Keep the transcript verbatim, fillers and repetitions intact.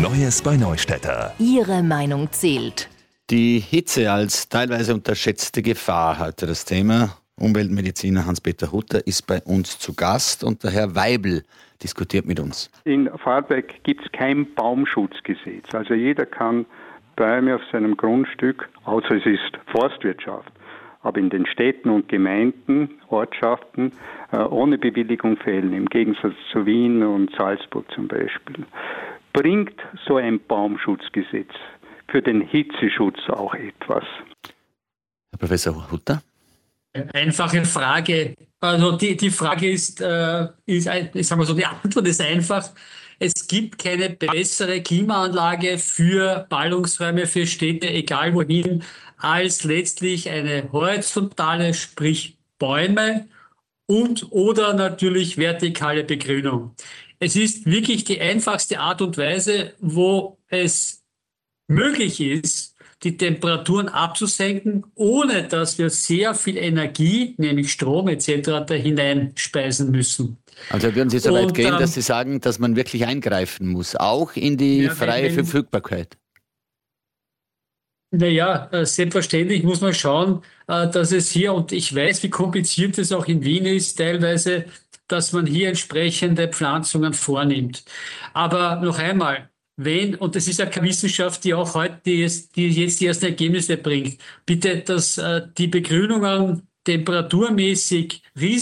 Neues bei Neustädter. Ihre Meinung zählt. Die Hitze als teilweise unterschätzte Gefahr, heute das Thema. Umweltmediziner Hans-Peter Hutter ist bei uns zu Gast und der Herr Weibel diskutiert mit uns. In Vorarlberg gibt es kein Baumschutzgesetz. Also jeder kann Bäume auf seinem Grundstück, außer es ist Forstwirtschaft, aber in den Städten und Gemeinden, Ortschaften, äh, ohne Bewilligung fällen, im Gegensatz zu Wien und Salzburg zum Beispiel. Bringt so ein Baumschutzgesetz für den Hitzeschutz auch etwas? Herr Professor Hutter? Einfache Frage. Also die, die Frage ist, äh, ist ein, ich sag mal so, die Antwort ist einfach. Es gibt keine bessere Klimaanlage für Ballungsräume, für Städte, egal wohin, als letztlich eine horizontale, sprich Bäume und oder natürlich vertikale Begrünung. Es ist wirklich die einfachste Art und Weise, wo es möglich ist, die Temperaturen abzusenken, ohne dass wir sehr viel Energie, nämlich Strom et cetera, da hineinspeisen müssen. Also würden Sie so weit Und, gehen, ähm, dass Sie sagen, dass man wirklich eingreifen muss, auch in die Ja, freie wenn- Verfügbarkeit? Naja, äh, selbstverständlich muss man schauen, äh, dass es hier, und ich weiß, wie kompliziert es auch in Wien ist, teilweise, dass man hier entsprechende Pflanzungen vornimmt. Aber noch einmal, wenn, und das ist ja keine Wissenschaft, die auch heute, die, ist, die jetzt die ersten Ergebnisse bringt, bitte, dass äh, die Begrünungen temperaturmäßig